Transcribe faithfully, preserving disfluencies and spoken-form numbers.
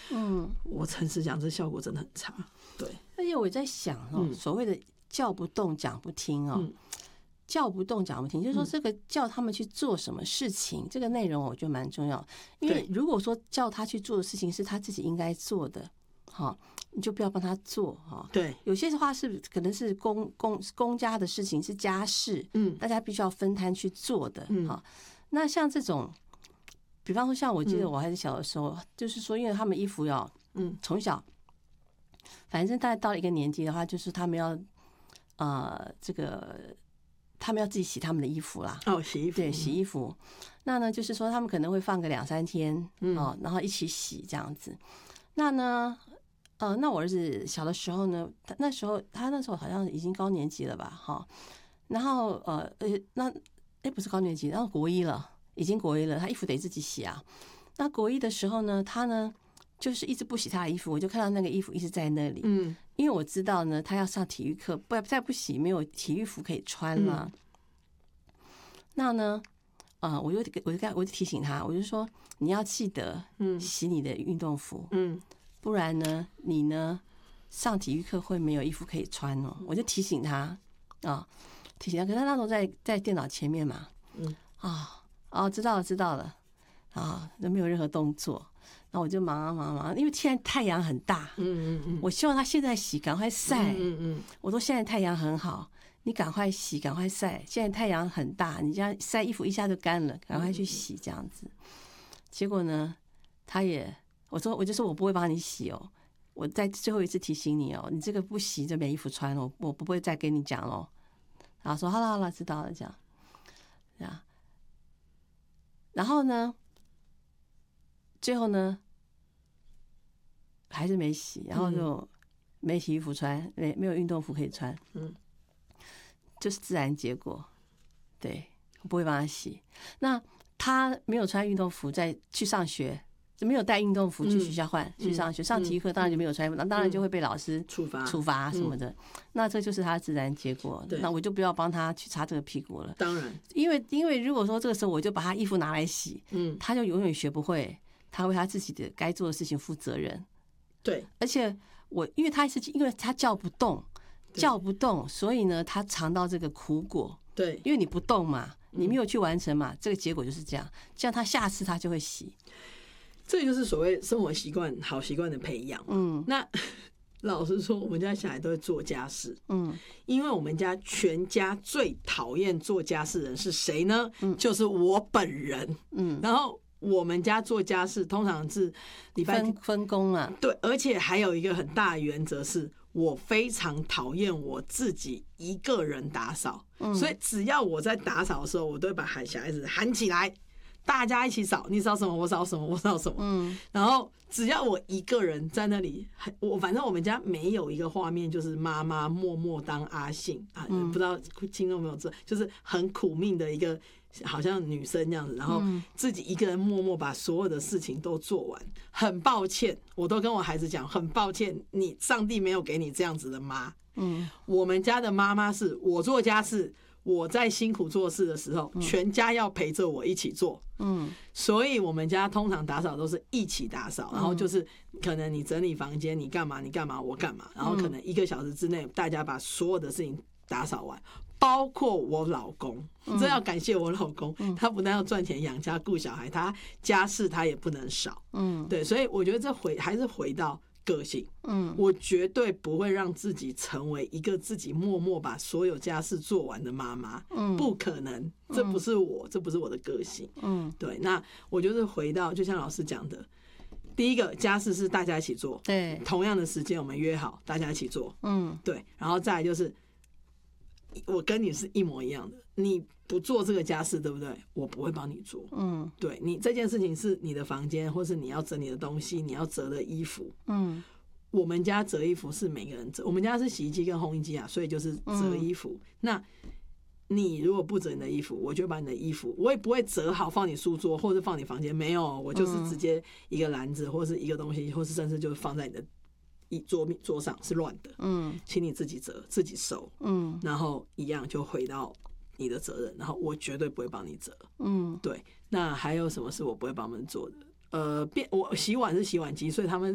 嗯， 我诚实讲，这效果真的很差。对， 而且我在想哦，嗯、所谓的叫不动讲不听哦。嗯，叫不动讲不听，就是说这个叫他们去做什么事情，嗯、这个内容我觉得蛮重要。因为如果说叫他去做的事情是他自己应该做的，哈，你就不要帮他做哈。 对， 有些话是可能是公公公家的事情，是家事，嗯，大家必须要分摊去做的，嗯，哈。那像这种，比方说像我记得我还是小的时候，嗯、就是说，因为他们衣服要，嗯，从小，反正大概到了一个年纪的话，就是他们要，呃，这个。他们要自己洗他们的衣服啦， 哦，洗衣服， 对，洗衣服。那呢，就是说他们可能会放个两三天，嗯、哦，然后一起洗这样子。那呢，呃，那我儿子小的时候呢，他那时候他那时候好像已经高年级了吧，哈、哦。然后呃呃，那哎不是高年级，然后国一了，已经国一了，他衣服得自己洗啊。那国一的时候呢，他呢就是一直不洗他的衣服，我就看到那个衣服一直在那里，嗯。因为我知道呢，他要上体育课，不再不洗，没有体育服可以穿了。嗯、那呢，呃，我就我就我就提醒他，我就说你要记得洗你的运动服，嗯，不然呢，你呢上体育课会没有衣服可以穿哦。我就提醒他啊，提醒他。可是他那时候在在电脑前面嘛，嗯啊哦，知道了知道了啊，都没有任何动作。然后我就忙啊忙啊忙，因为现在太阳很大，嗯嗯嗯，我希望他现在洗，赶快晒，嗯嗯，我说现在太阳很好，你赶快洗，赶快晒，现在太阳很大，你这样晒衣服一下就干了，赶快去洗这样子。结果呢，他也我说我就说我不会帮你洗哦，我再最后一次提醒你哦，你这个不洗就没衣服穿了，我不会再跟你讲喽。然后说好了好了，知道了这样，这样，然后呢，最后呢？还是没洗，然后就没洗衣服穿，没没有运动服可以穿，嗯，就是自然结果。对，我不会帮他洗。那他没有穿运动服再去上学，没有带运动服去学校换、嗯、去上学，上体育课当然就没有穿，那、嗯、当然就会被老师处罚处罚什么的。嗯、那这就是他的自然结果。那我就不要帮他去擦这个屁股了。 当然， 因为因为如果说这个时候我就把他衣服拿来洗，嗯，他就永远学不会，他为他自己的该做的事情负责任。 对， 而且我因为他是因为他叫不动，叫不动，所以呢，他尝到这个苦果。 对， 因为你不动嘛，你没有去完成嘛，嗯、这个结果就是这样。这样他下次他就会洗。 这就是所谓生活习惯、好习惯的培养。嗯，那老实说，我们家小孩都会做家事。嗯，因为我们家全家最讨厌做家事的人是谁呢？嗯，就是我本人。嗯，然后。我们家做家事通常是礼拜分分工啊， 对，而且还有一个很大的原则是，我非常讨厌我自己一个人打扫，嗯、所以只要我在打扫的时候，我都会把喊小孩子喊起来，大家一起扫，你扫什么我扫什么我扫什么，嗯，然后只要我一个人在那里，我反正我们家没有一个画面就是妈妈默默当阿信啊，嗯、不知道听众有没有知道，就是很苦命的一个。好像女生这样子，然后自己一个人默默把所有的事情都做完。很抱歉，我都跟我孩子讲，很抱歉，你上帝没有给你这样子的妈。嗯，我们家的妈妈是我做家事，我在辛苦做事的时候，全家要陪着我一起做。嗯，所以我们家通常打扫都是一起打扫，然后就是可能你整理房间，你干嘛你干嘛我干嘛，然后可能一个小时之内大家把所有的事情打扫完。包括我老公，这要感谢我老公，嗯、他不但要赚钱养家顾小孩，他家事他也不能少。嗯，对，所以我觉得这回还是回到个性。嗯，我绝对不会让自己成为一个自己默默把所有家事做完的妈妈。嗯，不可能，这不是我，这不是我的个性。嗯，对，那我就是回到，就像老师讲的。第一个家事是大家一起做， 对， 同样的时间我们约好大家一起做。嗯，对，然后再来就是。我跟你是一模一样的，你不做这个家事，对不对？我不会帮你做。嗯，对，你这件事情是你的房间，或是你要整理的东西，你要折的衣服。嗯，我们家折衣服是每个人折，我们家是洗衣机跟烘衣机啊，所以就是折衣服。嗯、那你如果不折你的衣服，我就把你的衣服，我也不会折好放你书桌或者放你房间，没有，我就是直接一个篮子或是一个东西，或是甚至就是放在你的。一桌桌上是乱的，嗯，请你自己折自己收，嗯，然后一样就回到你的责任，然后我绝对不会帮你折，嗯，对。那还有什么是我不会帮他们做的？呃，变我洗碗是洗碗机，所以他们